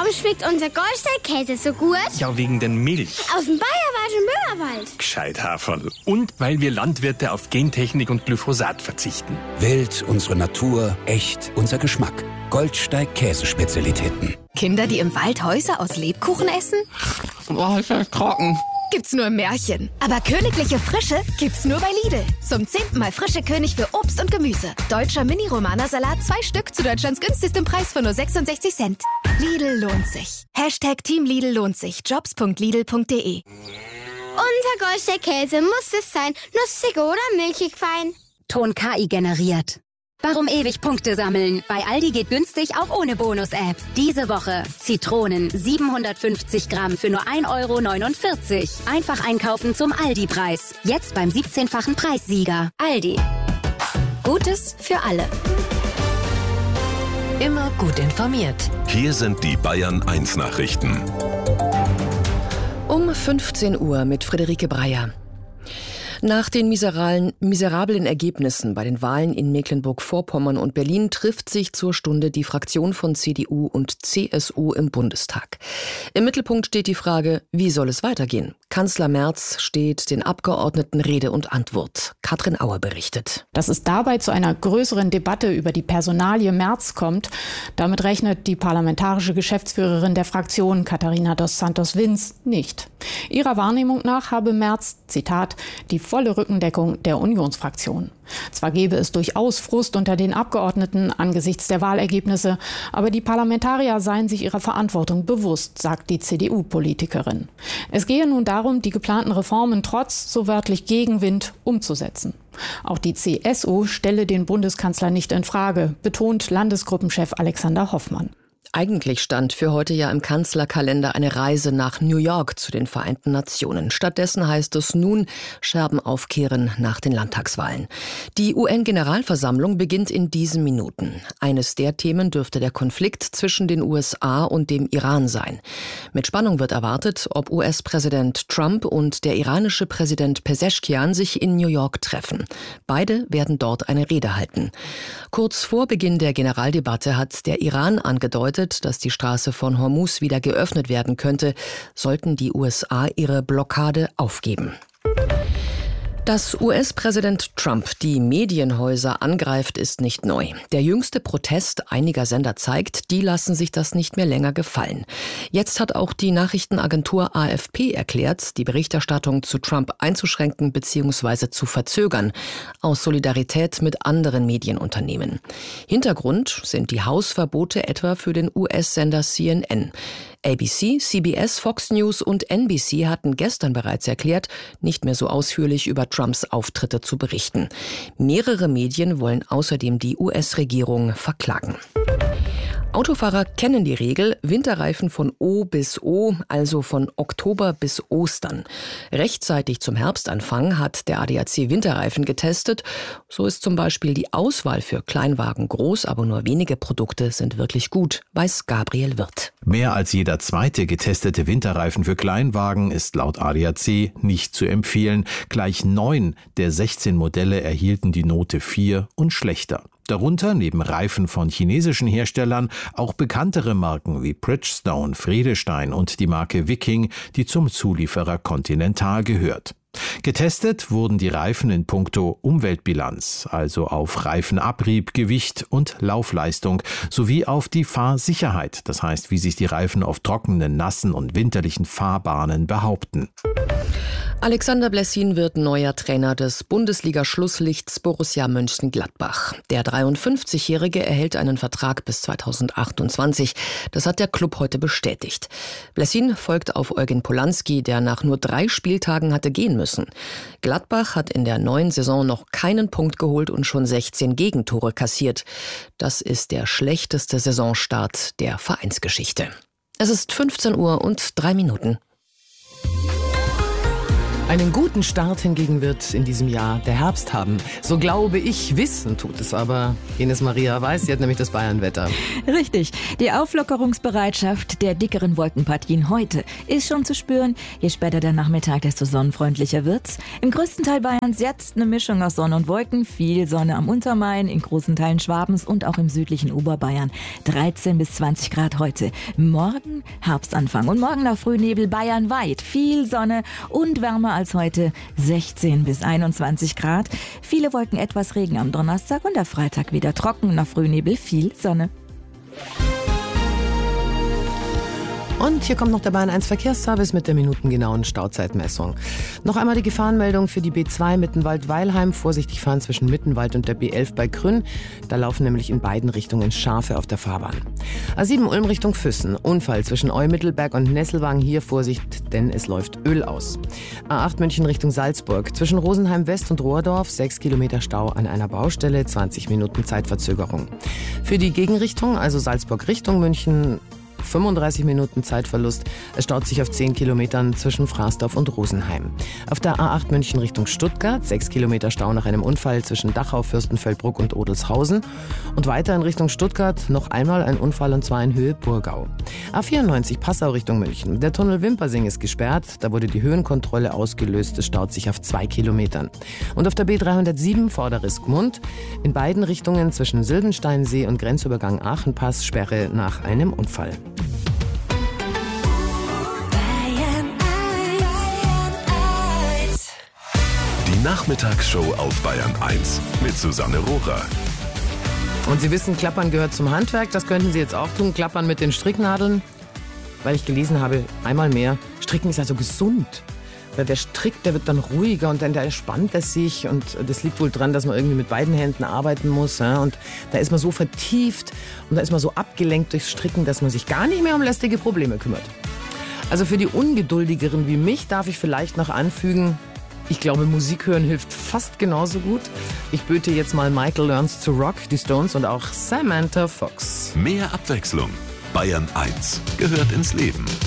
Warum schmeckt unser Goldstein-Käse so gut? Ja, wegen den Milch. Aus dem Bayerwald und Böhmerwald. Gescheit, Haferl. Und weil wir Landwirte auf Gentechnik und Glyphosat verzichten. Wild, unsere Natur, echt, unser Geschmack. Goldsteig-Käsespezialitäten. Kinder, die im Wald Häuser aus Lebkuchen essen? Boah, ist das trocken. Gibt's nur im Märchen. Aber königliche Frische gibt's nur bei Lidl. Zum 10. Mal frische König für Obst und Gemüse. Deutscher Mini-Romana-Salat 2 Stück zu Deutschlands günstigstem Preis von nur 66 Cent. Lidl lohnt sich. #Team Lidl lohnt sich. Jobs.lidl.de. Unser Goldstein-Käse muss es sein. Nussig oder milchig fein. Ton KI generiert. Warum ewig Punkte sammeln? Bei Aldi geht günstig auch ohne Bonus-App. Diese Woche Zitronen 750 Gramm für nur 1,49 €. Einfach einkaufen zum Aldi-Preis. Jetzt beim 17-fachen Preissieger. Aldi. Gutes für alle. Immer gut informiert. Hier sind die Bayern 1 Nachrichten. Um 15 Uhr mit Friederike Breyer. Nach den miserablen Ergebnissen bei den Wahlen in Mecklenburg-Vorpommern und Berlin trifft sich zur Stunde die Fraktion von CDU und CSU im Bundestag. Im Mittelpunkt steht die Frage, wie soll es weitergehen? Kanzler Merz steht den Abgeordneten Rede und Antwort. Katrin Auer berichtet. Dass es dabei zu einer größeren Debatte über die Personalie Merz kommt, damit rechnet die parlamentarische Geschäftsführerin der Fraktion, Katharina dos Santos-Vins, nicht. Ihrer Wahrnehmung nach habe Merz, Zitat, die volle Rückendeckung der Unionsfraktion. Zwar gäbe es durchaus Frust unter den Abgeordneten angesichts der Wahlergebnisse, aber die Parlamentarier seien sich ihrer Verantwortung bewusst, sagt die CDU-Politikerin. Es gehe nun darum, die geplanten Reformen trotz so wörtlich Gegenwind umzusetzen. Auch die CSU stelle den Bundeskanzler nicht in Frage, betont Landesgruppenchef Alexander Hoffmann. Eigentlich stand für heute ja im Kanzlerkalender eine Reise nach New York zu den Vereinten Nationen. Stattdessen heißt es nun Scherben aufkehren nach den Landtagswahlen. Die UN-Generalversammlung beginnt in diesen Minuten. Eines der Themen dürfte der Konflikt zwischen den USA und dem Iran sein. Mit Spannung wird erwartet, ob US-Präsident Trump und der iranische Präsident Pezeshkian sich in New York treffen. Beide werden dort eine Rede halten. Kurz vor Beginn der Generaldebatte hat der Iran angedeutet, dass die Straße von Hormuz wieder geöffnet werden könnte, sollten die USA ihre Blockade aufgeben. Dass US-Präsident Trump die Medienhäuser angreift, ist nicht neu. Der jüngste Protest einiger Sender zeigt, die lassen sich das nicht mehr länger gefallen. Jetzt hat auch die Nachrichtenagentur AFP erklärt, die Berichterstattung zu Trump einzuschränken bzw. zu verzögern, aus Solidarität mit anderen Medienunternehmen. Hintergrund sind die Hausverbote etwa für den US-Sender CNN. ABC, CBS, Fox News und NBC hatten gestern bereits erklärt, nicht mehr so ausführlich über Trumps Auftritte zu berichten. Mehrere Medien wollen außerdem die US-Regierung verklagen. Autofahrer kennen die Regel, Winterreifen von O bis O, also von Oktober bis Ostern. Rechtzeitig zum Herbstanfang hat der ADAC Winterreifen getestet. So ist zum Beispiel die Auswahl für Kleinwagen groß, aber nur wenige Produkte sind wirklich gut, weiß Gabriel Wirth. Mehr als jeder zweite getestete Winterreifen für Kleinwagen ist laut ADAC nicht zu empfehlen. Gleich 9 der 16 Modelle erhielten die Note 4 und schlechter. Darunter neben Reifen von chinesischen Herstellern auch bekanntere Marken wie Bridgestone, Friedestein und die Marke Viking, die zum Zulieferer Continental gehört. Getestet wurden die Reifen in puncto Umweltbilanz, also auf Reifenabrieb, Gewicht und Laufleistung, sowie auf die Fahrsicherheit, das heißt, wie sich die Reifen auf trockenen, nassen und winterlichen Fahrbahnen behaupten. Alexander Blessin wird neuer Trainer des Bundesliga-Schlusslichts Borussia Mönchengladbach. Der 53-Jährige erhält einen Vertrag bis 2028. Das hat der Club heute bestätigt. Blessin folgt auf Eugen Polanski, der nach nur 3 Spieltagen hatte gehen müssen. Gladbach hat in der neuen Saison noch keinen Punkt geholt und schon 16 Gegentore kassiert. Das ist der schlechteste Saisonstart der Vereinsgeschichte. Es ist 15 Uhr und 3 Minuten. Einen guten Start hingegen wird in diesem Jahr der Herbst haben. So glaube ich, wissen tut es aber Ines Maria Weiß, sie hat nämlich das Bayernwetter. Richtig. Die Auflockerungsbereitschaft der dickeren Wolkenpartien heute ist schon zu spüren. Je später der Nachmittag, desto sonnenfreundlicher wird's. Im größten Teil Bayerns jetzt eine Mischung aus Sonne und Wolken. Viel Sonne am Untermain, in großen Teilen Schwabens und auch im südlichen Oberbayern. 13 bis 20 Grad heute. Morgen Herbstanfang und morgen nach Frühnebel bayernweit. Viel Sonne und wärmer als heute, 16 bis 21 Grad. Viele Wolken, etwas Regen am Donnerstag und der Freitag wieder trocken, nach Frühnebel viel Sonne. Und hier kommt noch der Bayern 1 Verkehrsservice mit der minutengenauen Stauzeitmessung. Noch einmal die Gefahrenmeldung für die B2 Mittenwald-Weilheim. Vorsichtig fahren zwischen Mittenwald und der B11 bei Grün. Da laufen nämlich in beiden Richtungen Schafe auf der Fahrbahn. A7 Ulm Richtung Füssen. Unfall zwischen Eu-Mittelberg und Nesselwang. Hier Vorsicht, denn es läuft Öl aus. A8 München Richtung Salzburg. Zwischen Rosenheim West und Rohrdorf 6 Kilometer Stau an einer Baustelle. 20 Minuten Zeitverzögerung. Für die Gegenrichtung, also Salzburg Richtung München, 35 Minuten Zeitverlust. Es staut sich auf 10 Kilometern zwischen Fraßdorf und Rosenheim. Auf der A8 München Richtung Stuttgart 6 Kilometer Stau nach einem Unfall zwischen Dachau, Fürstenfeldbruck und Odelshausen. Und weiter in Richtung Stuttgart noch einmal ein Unfall und zwar in Höhe Burgau. A94 Passau Richtung München. Der Tunnel Wimpersing ist gesperrt. Da wurde die Höhenkontrolle ausgelöst. Es staut sich auf 2 Kilometern. Und auf der B307 Vorderrisk Gmund in beiden Richtungen zwischen Silbensteinsee und Grenzübergang Aachenpass Sperre nach einem Unfall. Die Nachmittagsshow auf Bayern 1 mit Susanne Rohrer. Und Sie wissen, Klappern gehört zum Handwerk. Das könnten Sie jetzt auch tun. Klappern mit den Stricknadeln. Weil ich gelesen habe, einmal mehr, Stricken ist also gesund. Weil wer strickt, der wird dann ruhiger und dann entspannt er sich. Und das liegt wohl dran, dass man irgendwie mit beiden Händen arbeiten muss. Ja? Und da ist man so vertieft und da ist man so abgelenkt durchs Stricken, dass man sich gar nicht mehr um lästige Probleme kümmert. Also für die Ungeduldigeren wie mich darf ich vielleicht noch anfügen, ich glaube, Musik hören hilft fast genauso gut. Ich böte jetzt mal Michael Learns to Rock, die Stones und auch Samantha Fox. Mehr Abwechslung. Bayern 1 gehört ins Leben.